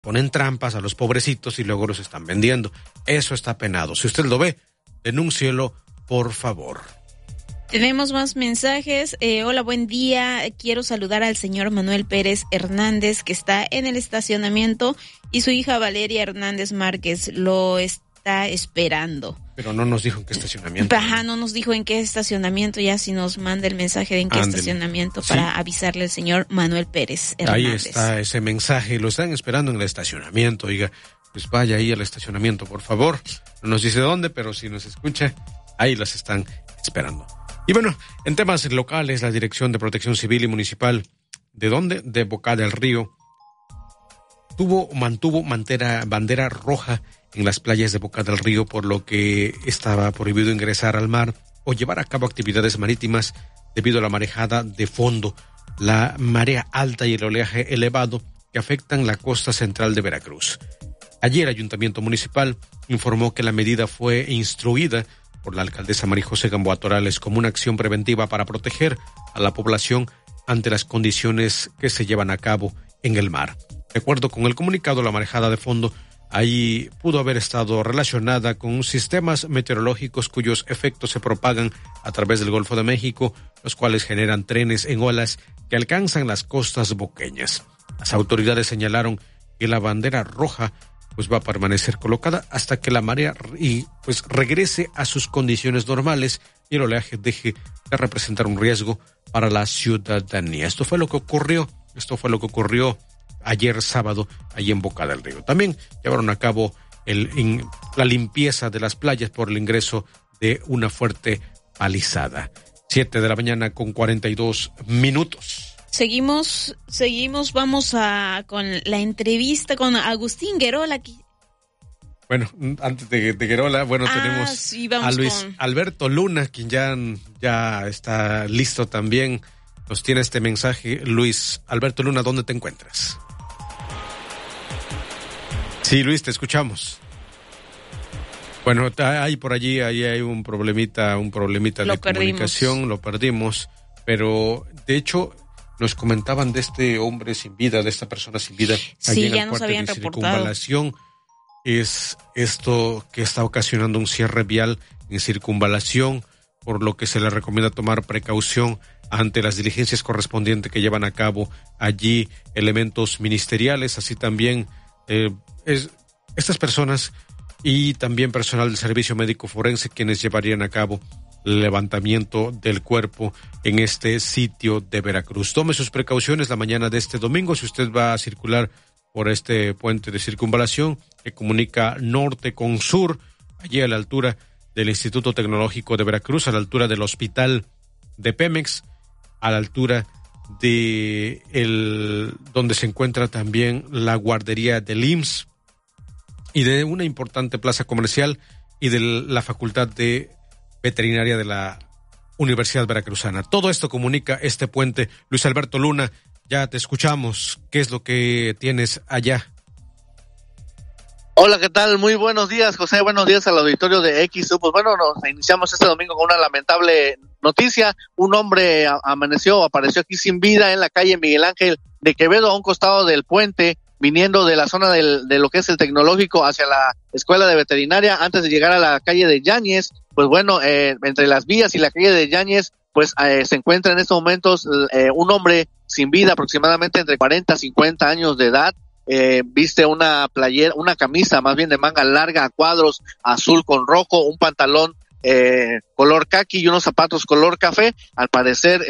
ponen trampas a los pobrecitos y luego los están vendiendo. Eso está penado. Si usted lo ve, denúncielo, por favor. Tenemos más mensajes. Hola, buen día. Quiero saludar al señor Manuel Pérez Hernández, que está en el estacionamiento, y su hija Valeria Hernández Márquez lo está esperando. Pero no nos dijo en qué estacionamiento. Ajá, no nos dijo en qué estacionamiento. Ya si nos manda el mensaje de en qué estacionamiento, para avisarle al señor Manuel Pérez Hernández. Ahí está ese mensaje. Lo están esperando en el estacionamiento. Oiga, pues vaya ahí al estacionamiento, por favor. No nos dice dónde, pero si nos escucha, ahí las están esperando. Y bueno, en temas locales, la Dirección de Protección Civil y Municipal, ¿de dónde? De Boca del Río, mantuvo bandera roja en las playas de Boca del Río, por lo que estaba prohibido ingresar al mar o llevar a cabo actividades marítimas debido a la marejada de fondo, la marea alta y el oleaje elevado que afectan la costa central de Veracruz. Ayer el Ayuntamiento Municipal informó que la medida fue instruida por la alcaldesa María José Gamboa Torales como una acción preventiva para proteger a la población ante las condiciones que se llevan a cabo en el mar. De acuerdo con el comunicado, la marejada de fondo ahí pudo haber estado relacionada con sistemas meteorológicos cuyos efectos se propagan a través del Golfo de México, los cuales generan trenes en olas que alcanzan las costas boqueñas. Las autoridades señalaron que la bandera roja va a permanecer colocada hasta que la marea regrese a sus condiciones normales y el oleaje deje de representar un riesgo para la ciudadanía. Esto fue lo que ocurrió ayer sábado allí en Boca del Río. También llevaron a cabo la limpieza de las playas por el ingreso de una fuerte palizada. 7:42 a.m. Seguimos, vamos con la entrevista con Agustín Guerola. Bueno, antes de Guerola, tenemos a Luis Alberto Luna, quien ya está listo también. Nos tiene este mensaje. Luis Alberto Luna, ¿dónde te encuentras? Sí, Luis, te escuchamos. Bueno, hay por allí, ahí hay un problemita de comunicación, lo perdimos, pero de hecho nos comentaban de este hombre sin vida, de esta persona sin vida, allí en el puerto de Circunvalación. Es esto que está ocasionando un cierre vial en Circunvalación, por lo que se le recomienda tomar precaución ante las diligencias correspondientes que llevan a cabo allí elementos ministeriales, así también estas personas y también personal del Servicio Médico Forense, quienes llevarían a cabo el levantamiento del cuerpo en este sitio de Veracruz. Tome sus precauciones la mañana de este domingo si usted va a circular por este puente de Circunvalación que comunica norte con sur, allí a la altura del Instituto Tecnológico de Veracruz, a la altura del Hospital de Pemex, a la altura de donde se encuentra también la guardería del IMSS y de una importante plaza comercial y de la Facultad de Veterinaria de la Universidad Veracruzana. Todo esto comunica este puente. Luis Alberto Luna, ya te escuchamos. ¿Qué es lo que tienes allá? Hola, ¿qué tal? Muy buenos días, José. Buenos días al auditorio de XU. Pues bueno, nos iniciamos este domingo con una lamentable noticia. Un hombre apareció aquí sin vida en la calle Miguel Ángel de Quevedo, a un costado del puente, viniendo de la zona de lo que es el tecnológico hacia la escuela de veterinaria, antes de llegar a la calle de Yáñez. Pues bueno, entre las vías y la calle de Yáñez, pues se encuentra en estos momentos un hombre sin vida, aproximadamente entre 40 y 50 años de edad. Viste una camisa más bien de manga larga a cuadros, azul con rojo, un pantalón color caqui y unos zapatos color café. Al parecer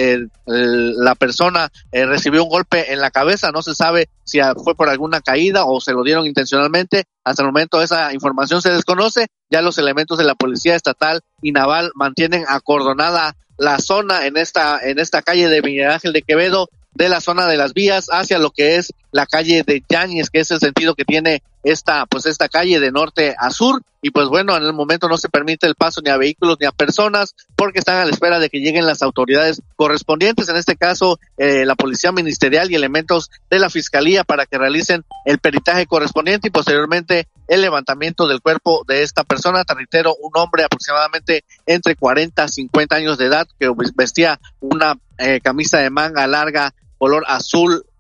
la persona recibió un golpe en la cabeza. No se sabe si fue por alguna caída o se lo dieron intencionalmente. Hasta el momento esa información se desconoce. Ya los elementos de la Policía Estatal y Naval mantienen acordonada la zona en esta calle de Miguel Ángel de Quevedo, de la zona de las vías hacia lo que es la calle de Yáñez, que es el sentido que tiene esta calle de norte a sur. Y pues bueno, en el momento no se permite el paso ni a vehículos ni a personas, porque están a la espera de que lleguen las autoridades correspondientes, en este caso la Policía Ministerial y elementos de la Fiscalía, para que realicen el peritaje correspondiente y posteriormente el levantamiento del cuerpo de esta persona. Te reitero, un hombre aproximadamente entre 40 a 50 años de edad, que vestía una camisa de manga larga color azul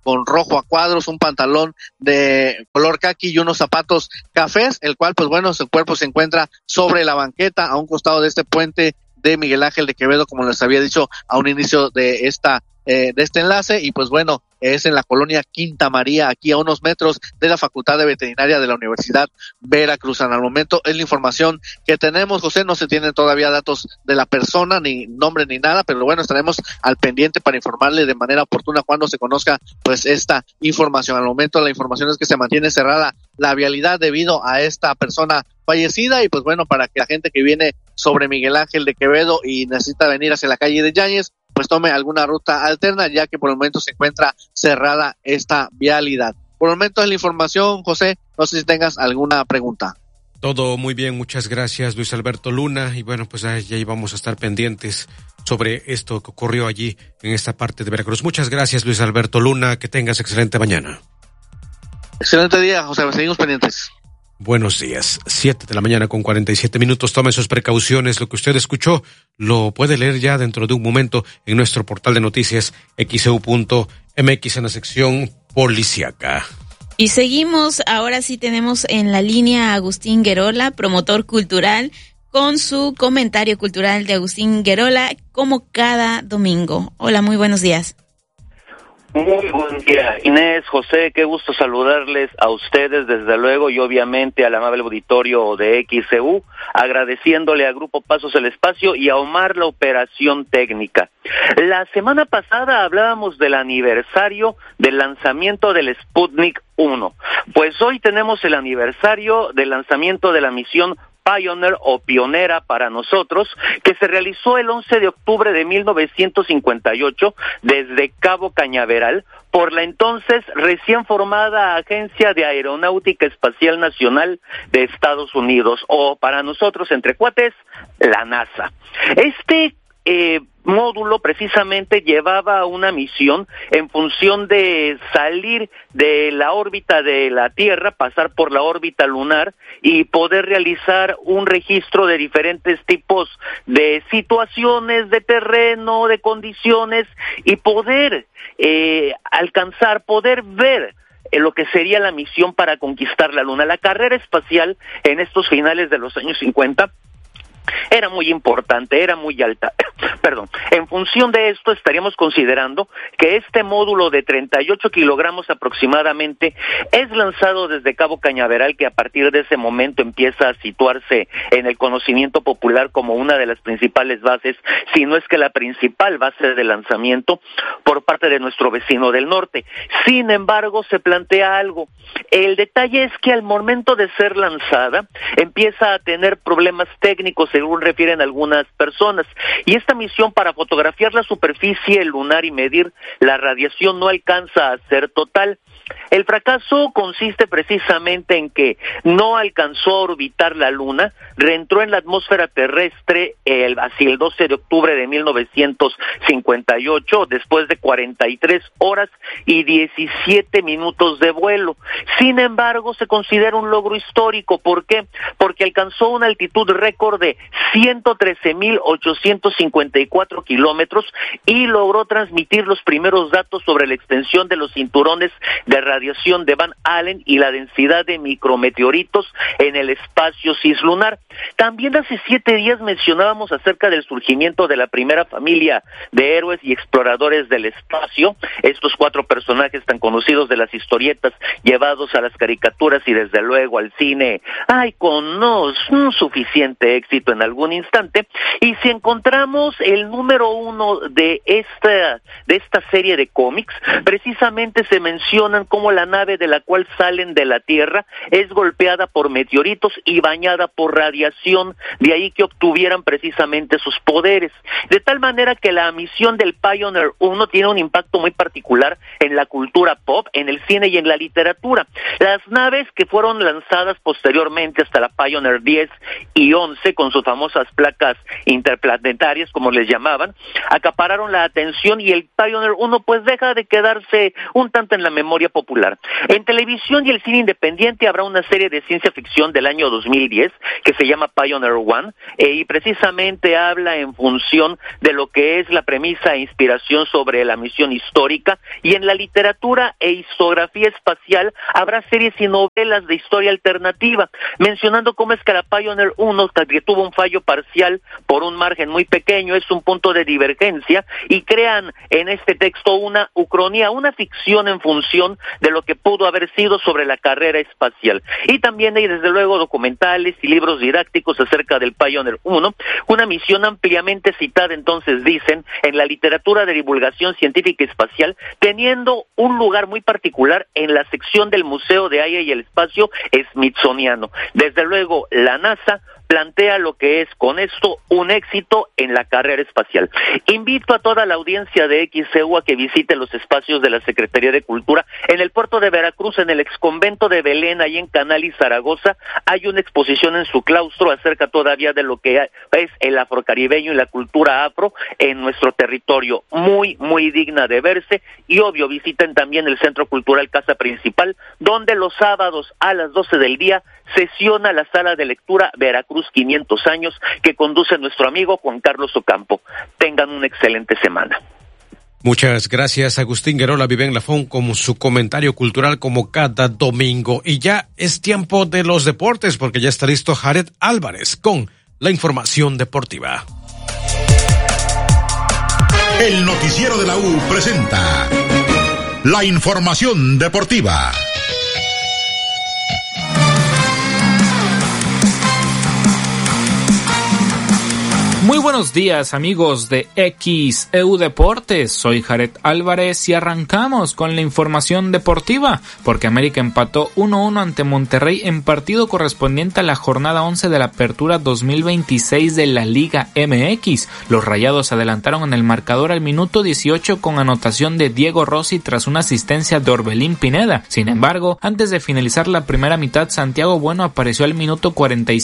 con rojo a cuadros, un pantalón de color caqui y unos zapatos cafés, el cual pues bueno, su cuerpo se encuentra sobre la banqueta a un costado de este puente de Miguel Ángel de Quevedo, como les había dicho a un inicio de este enlace, y pues bueno, es en la colonia Quinta María, aquí a unos metros de la Facultad de Veterinaria de la Universidad Veracruzana. Al momento es la información que tenemos, José, no se tienen todavía datos de la persona, ni nombre ni nada, pero bueno, estaremos al pendiente para informarle de manera oportuna cuando se conozca pues esta información. Al momento la información es que se mantiene cerrada la vialidad debido a esta persona fallecida, y pues bueno, para que la gente que viene sobre Miguel Ángel de Quevedo y necesita venir hacia la calle de Yáñez, pues tome alguna ruta alterna, ya que por el momento se encuentra cerrada esta vialidad. Por el momento es la información, José, no sé si tengas alguna pregunta. Todo muy bien, muchas gracias, Luis Alberto Luna, y bueno, pues ya íbamos a estar pendientes sobre esto que ocurrió allí en esta parte de Veracruz. Muchas gracias, Luis Alberto Luna, que tengas excelente mañana. Excelente día, José, seguimos pendientes. Buenos días, 7:47 a.m. Tome sus precauciones. Lo que usted escuchó lo puede leer ya dentro de un momento en nuestro portal de noticias xeu.mx en la sección policíaca. Y seguimos, ahora sí tenemos en la línea a Agustín Guerola, promotor cultural, con su comentario cultural de Agustín Guerola, como cada domingo. Hola, muy buenos días. Muy buen día, Inés, José, qué gusto saludarles a ustedes, desde luego, y obviamente al amable auditorio de XEU, agradeciéndole a Grupo Pasos el Espacio y a Omar la operación técnica. La semana pasada hablábamos del aniversario del lanzamiento del Sputnik 1, pues hoy tenemos el aniversario del lanzamiento de la misión Pioneer o pionera para nosotros, que se realizó el 11 de octubre de 1958 desde Cabo Cañaveral por la entonces recién formada Agencia de Aeronáutica Espacial Nacional de Estados Unidos, o para nosotros entre cuates, la NASA. Este módulo precisamente llevaba una misión en función de salir de la órbita de la Tierra, pasar por la órbita lunar y poder realizar un registro de diferentes tipos de situaciones de terreno, de condiciones, y poder poder ver lo que sería la misión para conquistar la Luna. La carrera espacial en estos finales de los años 50 era muy importante, era muy alta. En función de esto estaríamos considerando que este módulo de 38 kilogramos aproximadamente es lanzado desde Cabo Cañaveral, que a partir de ese momento empieza a situarse en el conocimiento popular como una de las principales bases, si no es que la principal base de lanzamiento por parte de nuestro vecino del norte. Sin embargo, se plantea algo. El detalle es que al momento de ser lanzada empieza a tener problemas técnicos, según refieren algunas personas, y esta misión para fotografiar la superficie lunar y medir la radiación no alcanza a ser total. El fracaso consiste precisamente en que no alcanzó a orbitar la Luna, reentró en la atmósfera terrestre hacia el 12 de octubre de 1958, después de 43 horas y 17 minutos de vuelo. Sin embargo, se considera un logro histórico. ¿Por qué? Porque alcanzó una altitud récord de 113,854 kilómetros y logró transmitir los primeros datos sobre la extensión de los cinturones de radiación de Van Allen y la densidad de micrometeoritos en el espacio cislunar. También hace 7 días mencionábamos acerca del surgimiento de la primera familia de héroes y exploradores del espacio, estos 4 personajes tan conocidos de las historietas llevados a las caricaturas y desde luego al cine, con no suficiente éxito en algún instante. Y si encontramos el número 1 de esta serie de cómics, precisamente se mencionan cómo la nave de la cual salen de la Tierra es golpeada por meteoritos y bañada por radiación, de ahí que obtuvieran precisamente sus poderes. De tal manera que la misión del Pioneer 1 tiene un impacto muy particular en la cultura pop, en el cine y en la literatura. Las naves que fueron lanzadas posteriormente hasta la Pioneer 10 y 11 con sus sus famosas placas interplanetarias, como les llamaban, acapararon la atención y el Pioneer 1 pues deja de quedarse un tanto en la memoria popular. En televisión y el cine independiente habrá una serie de ciencia ficción del año 2010 que se llama Pioneer 1 y precisamente habla en función de lo que es la premisa e inspiración sobre la misión histórica, y en la literatura e historiografía espacial habrá series y novelas de historia alternativa, mencionando cómo es que la Pioneer 1, que tuvo un fallo parcial por un margen muy pequeño, es un punto de divergencia, y crean en este texto una ucronía, una ficción en función de lo que pudo haber sido sobre la carrera espacial. Y también hay desde luego documentales y libros didácticos acerca del Pioneer 1, una misión ampliamente citada, entonces dicen, en la literatura de divulgación científica espacial, teniendo un lugar muy particular en la sección del Museo de Aire y el Espacio Smithsoniano. Desde luego, la NASA plantea lo que es con esto un éxito en la carrera espacial. Invito a toda la audiencia de XEU a que visite los espacios de la Secretaría de Cultura en el puerto de Veracruz, en el exconvento de Belén, ahí en Canal y Zaragoza. Hay una exposición en su claustro acerca todavía de lo que es el afrocaribeño y la cultura afro en nuestro territorio, muy, muy digna de verse. Y obvio, visiten también el Centro Cultural Casa Principal, donde los sábados a las 12 del día sesiona la sala de lectura Veracruz 500 años, que conduce nuestro amigo Juan Carlos Ocampo. Tengan una excelente semana. Muchas gracias, Agustín Guerola Viven Lafón, con su comentario cultural como cada domingo. Y ya es tiempo de los deportes, porque ya está listo Jared Álvarez con la información deportiva. El noticiero de la U presenta la información deportiva. Muy buenos días, amigos de XEU Deportes, soy Jared Álvarez y arrancamos con la información deportiva, porque América empató 1-1 ante Monterrey en partido correspondiente a la jornada 11 de la Apertura 2026 de la Liga MX. Los Rayados adelantaron en el marcador al minuto 18 con anotación de Diego Rossi tras una asistencia de Orbelín Pineda. Sin embargo, antes de finalizar la primera mitad, Santiago Bueno apareció al minuto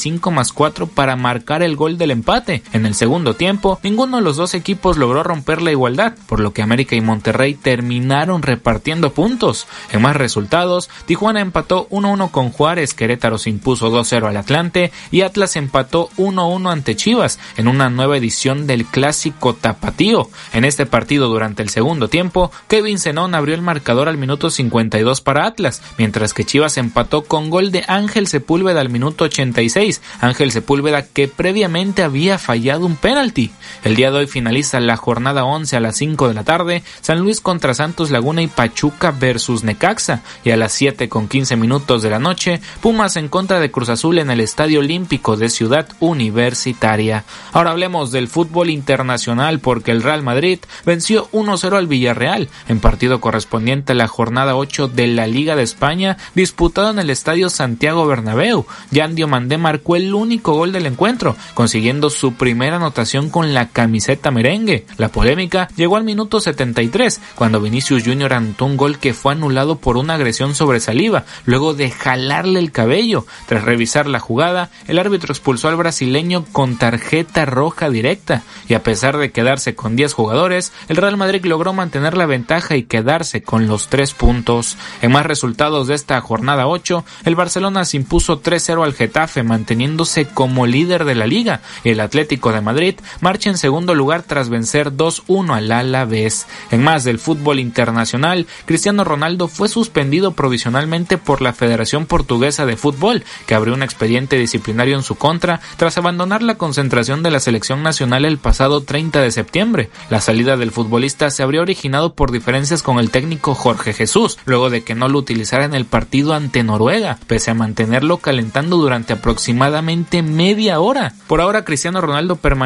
45+4 para marcar el gol del empate. En el segundo tiempo, ninguno de los dos equipos logró romper la igualdad, por lo que América y Monterrey terminaron repartiendo puntos. En más resultados, Tijuana empató 1-1 con Juárez, Querétaro se impuso 2-0 al Atlante y Atlas empató 1-1 ante Chivas en una nueva edición del Clásico Tapatío. En este partido, durante el segundo tiempo, Kevin Zenón abrió el marcador al minuto 52 para Atlas, mientras que Chivas empató con gol de Ángel Sepúlveda al minuto 86. Ángel Sepúlveda, que previamente había fallado un penalti. El día de hoy finaliza la jornada 11 a las 5 de la tarde, San Luis contra Santos Laguna y Pachuca versus Necaxa, y a las 7:15 de la noche, Pumas en contra de Cruz Azul en el Estadio Olímpico de Ciudad Universitaria. Ahora hablemos del fútbol internacional, porque el Real Madrid venció 1-0 al Villarreal en partido correspondiente a la jornada 8 de la Liga de España, disputado en el Estadio Santiago Bernabéu. Yan Diomandé marcó el único gol del encuentro, consiguiendo su primera anotación con la camiseta merengue. La polémica llegó al minuto 73, cuando Vinicius Junior anotó un gol que fue anulado por una agresión sobre Saliba, luego de jalarle el cabello. Tras revisar la jugada, el árbitro expulsó al brasileño con tarjeta roja directa, y a pesar de quedarse con 10 jugadores, el Real Madrid logró mantener la ventaja y quedarse con los 3 puntos. En más resultados de esta jornada 8, el Barcelona se impuso 3-0 al Getafe, manteniéndose como líder de la liga, y el Atlético de Madrid marcha en segundo lugar tras vencer 2-1 al Alavés. En más del fútbol internacional, Cristiano Ronaldo fue suspendido provisionalmente por la Federación Portuguesa de Fútbol, que abrió un expediente disciplinario en su contra tras abandonar la concentración de la selección nacional el pasado 30 de septiembre. La salida del futbolista se habría originado por diferencias con el técnico Jorge Jesús, luego de que no lo utilizara en el partido ante Noruega, pese a mantenerlo calentando durante aproximadamente media hora. Por ahora, Cristiano Ronaldo permanece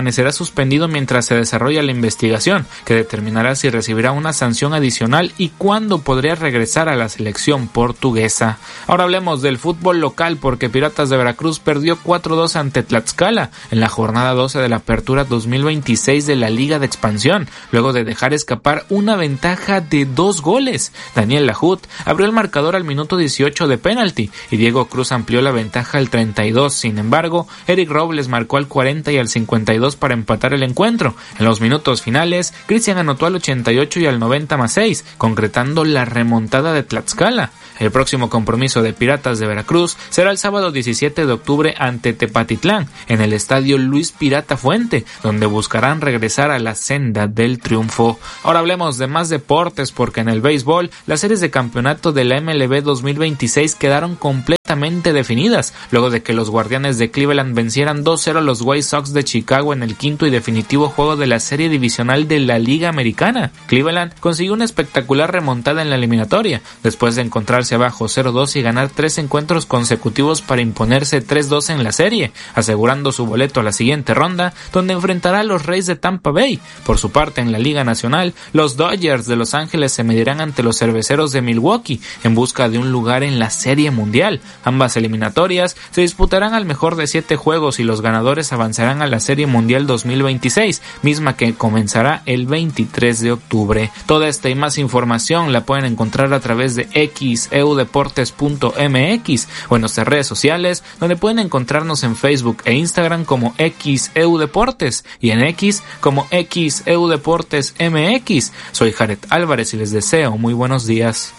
permanecerá suspendido mientras se desarrolla la investigación, que determinará si recibirá una sanción adicional y cuándo podría regresar a la selección portuguesa. Ahora hablemos del fútbol local, porque Piratas de Veracruz perdió 4-2 ante Tlaxcala en la jornada 12 de la Apertura 2026 de la Liga de Expansión, luego de dejar escapar una ventaja de 2 goles. Daniel Lajut abrió el marcador al minuto 18 de penalti y Diego Cruz amplió la ventaja al 32. Sin embargo, Eric Robles marcó al 40 y al 52 para empatar el encuentro. En los minutos finales, Cristian anotó al 88 y al 90+6, concretando la remontada de Tlaxcala. El próximo compromiso de Piratas de Veracruz será el sábado 17 de octubre ante Tepatitlán, en el estadio Luis Pirata Fuente, donde buscarán regresar a la senda del triunfo. Ahora hablemos de más deportes, porque en el béisbol, las series de campeonato de la MLB 2026 quedaron completamente definidas, luego de que los Guardianes de Cleveland vencieran 2-0 a los White Sox de Chicago en el quinto y definitivo juego de la serie divisional de la Liga Americana. Cleveland consiguió una espectacular remontada en la eliminatoria, después de encontrarse abajo 0-2 y ganar 3 encuentros consecutivos para imponerse 3-2 en la serie, asegurando su boleto a la siguiente ronda, donde enfrentará a los Rays de Tampa Bay. Por su parte, en la Liga Nacional, los Dodgers de Los Ángeles se medirán ante los Cerveceros de Milwaukee en busca de un lugar en la Serie Mundial. Ambas eliminatorias se disputarán al mejor de 7 juegos y los ganadores avanzarán a la Serie Mundial 2026, misma que comenzará el 23 de octubre. Toda esta y más información la pueden encontrar a través de xeudeportes.mx o en nuestras redes sociales, donde pueden encontrarnos en Facebook e Instagram como xeudeportes y en X como xeudeportesmx. Soy Jared Álvarez y les deseo muy buenos días.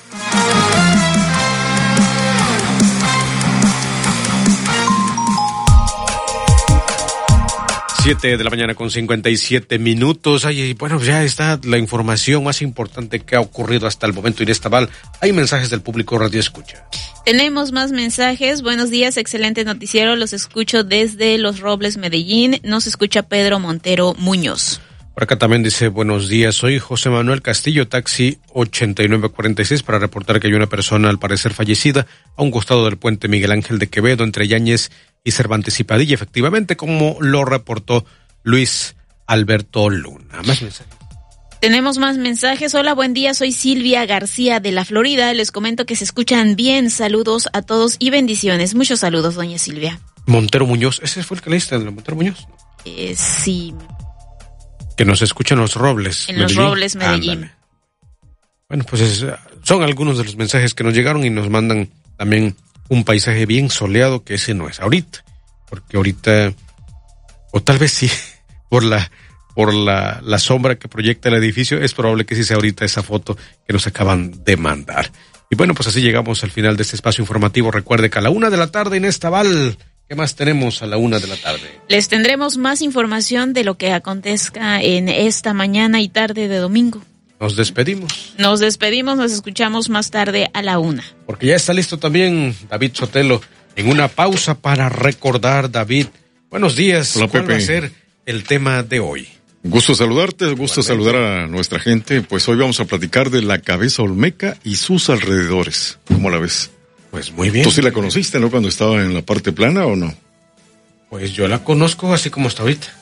7 de la mañana con 57 minutos. Ay, bueno, ya está la información más importante que ha ocurrido hasta el momento, Inés Tabal. Hay mensajes del público Radio Escucha. Tenemos más mensajes. Buenos días, excelente noticiero. Los escucho desde Los Robles, Medellín. Nos escucha Pedro Montero Muñoz. Por acá también dice, buenos días, soy José Manuel Castillo, taxi 8946, para reportar que hay una persona al parecer fallecida a un costado del puente Miguel Ángel de Quevedo entre Yáñez y Cervantes y Padilla, efectivamente, como lo reportó Luis Alberto Luna. Más mensajes. Tenemos más mensajes. Hola, buen día, soy Silvia García de la Florida. Les comento que se escuchan bien. Saludos a todos y bendiciones. Muchos saludos, doña Silvia. Montero Muñoz, ¿ese fue el que leíste, el de Montero Muñoz? Sí. Que nos escuchan Los Robles. En Los Robles, Medellín. Ándale. Bueno, pues son algunos de los mensajes que nos llegaron y nos mandan también un paisaje bien soleado, que ese no es ahorita, porque ahorita, o tal vez sí, por la sombra que proyecta el edificio, es probable que sí sea ahorita esa foto que nos acaban de mandar. Y bueno, pues así llegamos al final de este espacio informativo. Recuerde que a la 1:00 p.m. Inés Tabal, ¿qué más tenemos a la 1:00 p.m? Les tendremos más información de lo que acontezca en esta mañana y tarde de domingo. Nos despedimos. Nos escuchamos más tarde a la 1:00. Porque ya está listo también David Sotelo en una pausa para recordar. David, buenos días. Hola, ¿Cuál Pepe. va a ser el tema de hoy? Gusto saludarte, gusto saludar a nuestra gente. Pues hoy vamos a platicar de la cabeza olmeca y sus alrededores. ¿Cómo la ves? Pues muy bien. Tú sí la conociste, ¿no? Cuando estaba en la parte plana, ¿o no? Pues yo la conozco así como está ahorita.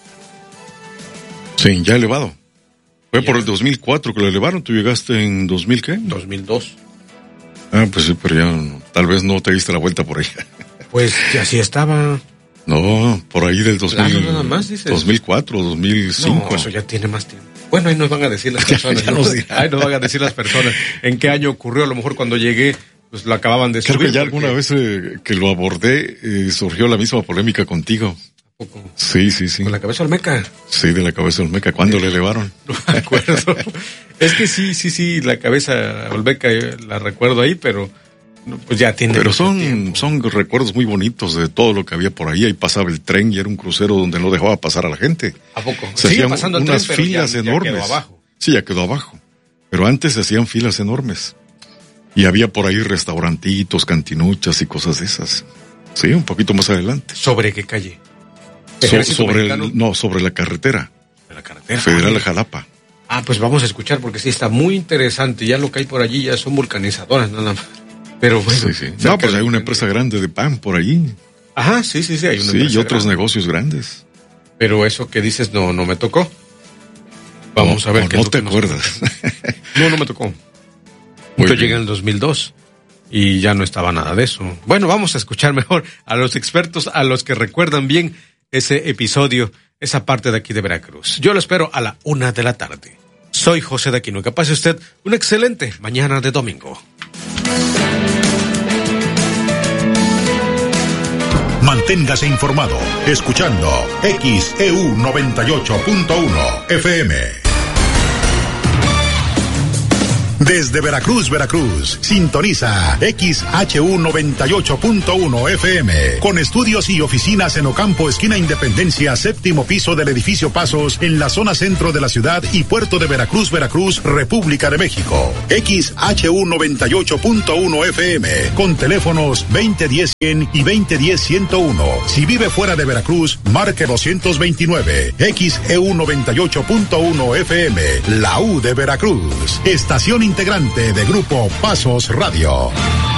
Sí, ya elevado. Fue por el 2004 que lo elevaron. ¿Tú llegaste en 2000 qué? 2002. Ah, pues sí, pero ya tal vez no te diste la vuelta por ahí. Pues ya sí estaba. No, por ahí del 2000. Claro, nada más, dices. 2004, 2005. No, eso ya tiene más tiempo. Bueno, ahí nos van a decir las personas. Ya nos dirán. Ahí nos van a decir las personas en qué año ocurrió. A lo mejor cuando llegué, pues lo acababan de subir. Creo que ya alguna vez que lo abordé, surgió la misma polémica contigo. Sí. ¿Con la cabeza olmeca? Sí, de la cabeza olmeca. ¿Cuándo le elevaron? No me acuerdo. Es que sí, la cabeza olmeca la recuerdo ahí, pero pues ya tiene. Pero son recuerdos muy bonitos de todo lo que había por ahí. Ahí pasaba el tren y era un crucero donde no dejaba pasar a la gente. ¿A poco? Se Sigue hacían pasando el unas tren, pero filas enormes. Ya quedó abajo. Sí, ya quedó abajo. Pero antes se hacían filas enormes. Y había por ahí restaurantitos, cantinuchas y cosas de esas. Sí, un poquito más adelante. ¿Sobre qué calle? Sobre la carretera. ¿De la carretera? Federal a Jalapa. Ah, pues vamos a escuchar porque sí está muy interesante. Ya lo que hay por allí ya son vulcanizadoras nada más. Pero bueno. Sí. No, pues hay una empresa grande de pan por allí. Ajá, sí, hay una empresa y otros grande. negocios grandes. Pero eso que dices no me tocó. Vamos a ver. No te acuerdas. No me tocó. Yo llegué en el 2002 y ya no estaba nada de eso. Bueno, vamos a escuchar mejor a los expertos, a los que recuerdan bien ese episodio, esa parte de aquí de Veracruz. Yo lo espero a la 1:00 p.m. Soy José de Aquino. Que pase usted una excelente mañana de domingo. Manténgase informado escuchando XEU 98.1 FM. Desde Veracruz, sintoniza XHU 98.1 FM, con estudios y oficinas en Ocampo, esquina Independencia, 7º piso del edificio Pasos, en la zona centro de la ciudad y puerto de Veracruz, República de México. XHU 98.1 FM, con teléfonos 2010-100 y 2010-101. Si vive fuera de Veracruz, marque 229. XEU 98.1 FM, la U de Veracruz, estación integrante de Grupo Pasos Radio.